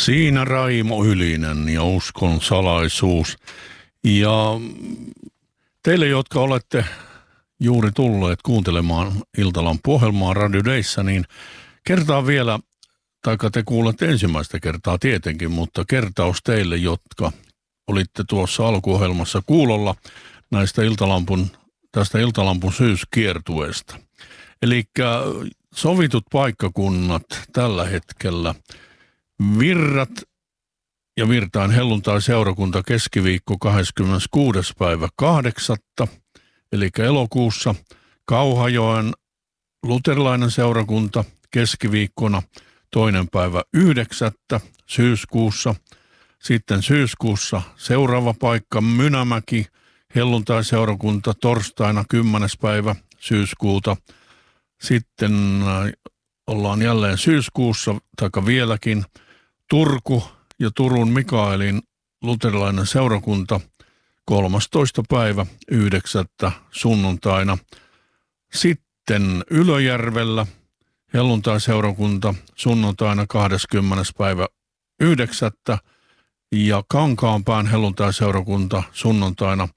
Siinä Raimo Ylinen ja uskon salaisuus. Ja teille, jotka olette juuri tulleet kuuntelemaan Iltalampu-ohjelmaa Radio Dayssä, niin kertaan vielä, taikka te kuulette ensimmäistä kertaa tietenkin, mutta kertaus teille, jotka olitte tuossa alkuohjelmassa kuulolla tästä Iltalampun syyskiertueesta. Eli sovitut paikkakunnat tällä hetkellä: Virrat ja Virtain helluntai-seurakunta keskiviikko 26. päivä 8. eli elokuussa. Kauhajoen luterilainen seurakunta keskiviikkona 2. päivä 9. syyskuussa. Sitten syyskuussa seuraava paikka Mynämäki helluntai-seurakunta torstaina 10. päivä syyskuuta. Sitten ollaan jälleen syyskuussa, taikka vieläkin, Turku ja Turun Mikaelin luterilainen seurakunta 13. päivä 9. sunnuntaina. Sitten Ylöjärvellä helluntai-seurakunta sunnuntaina 20. päivä 9. ja Kankaanpään helluntai-seurakunta sunnuntaina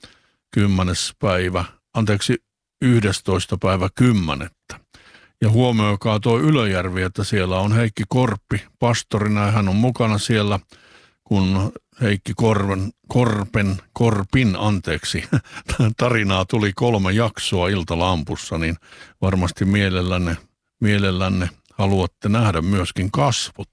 11. päivä 10. Ja huomioikaa tuo Ylöjärvi, että siellä on Heikki Korppi pastorina ja hän on mukana siellä, kun Heikki Korpin tarinaa tuli 3 jaksoa Iltalampussa, niin varmasti mielellänne haluatte nähdä myöskin kasvot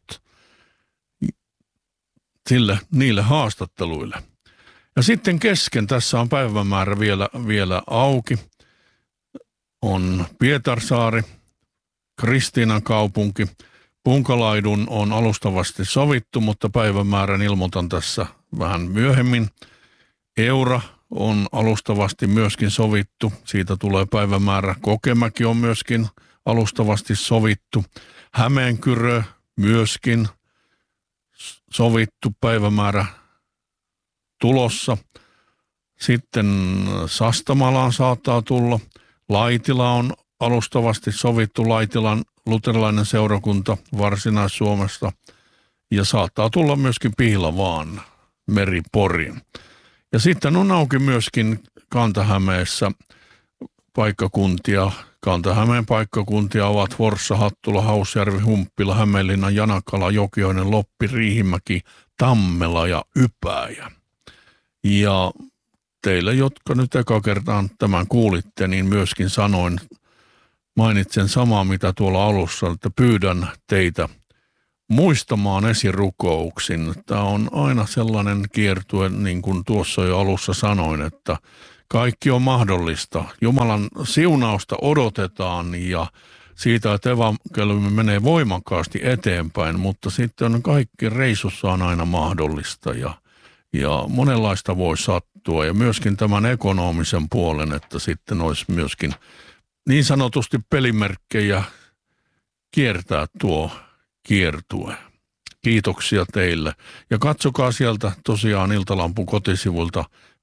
niille haastatteluille. Ja sitten kesken, tässä on päivämäärä vielä auki, on Pietarsaari, Kristiinan kaupunki. Punkalaidun on alustavasti sovittu, mutta päivämäärän ilmoitan tässä vähän myöhemmin. Eura on alustavasti myöskin sovittu. Siitä tulee päivämäärä. Kokemäki on myöskin alustavasti sovittu. Hämeenkyrö myöskin sovittu, päivämäärä tulossa. Sitten Sastamalaan saattaa tulla. Laitila on alustavasti sovittu, Laitilan luterilainen seurakunta Varsinais-Suomesta, ja saattaa tulla myöskin Pihlavaan, Meri-Porin. Ja sitten on auki myöskin Kanta-Hämeessä paikkakuntia. Kanta-Hämeen paikkakuntia ovat Forssa, Hattula, Hausjärvi, Humppila, Hämeenlinna, Janakala, Jokioinen, Loppi, Riihimäki, Tammela ja Ypäjä. Ja teille, jotka nyt eka kertaan tämän kuulitte, niin myöskin mainitsen samaa, mitä tuolla alussa, että pyydän teitä muistamaan esirukouksin. Tämä on aina sellainen kiertue, niin kuin tuossa jo alussa sanoin, että kaikki on mahdollista. Jumalan siunausta odotetaan ja siitä, että evankeliumi menee voimakkaasti eteenpäin, mutta sitten on kaikki reissussa on aina mahdollista ja monenlaista voi sattua. Ja myöskin tämän ekonomisen puolen, että sitten olisi myöskin niin sanotusti pelimerkkejä kiertää tuo kiertue. Kiitoksia teille. Ja katsokaa sieltä tosiaan Iltalampun kotisivulta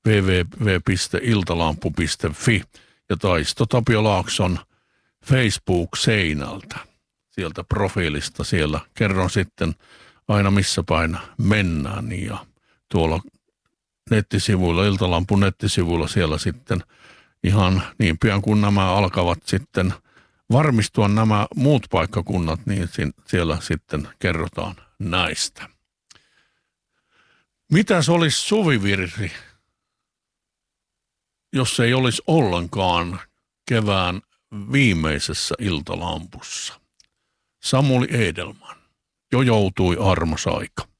www.iltalampu.fi ja Taisto Tapio Laakson Facebook-seinältä. Sieltä profiilista siellä kerron sitten aina missä päin mennään ja tuolla nettisivuilla, Iltalampun nettisivuilla siellä sitten ihan niin pian kun nämä alkavat sitten varmistua nämä muut paikkakunnat, niin siellä sitten kerrotaan näistä. Mitäs olisi suvivirsi, jos ei olisi ollenkaan kevään viimeisessä Iltalampussa? Samuli Edelman. Jo joutui armas aika.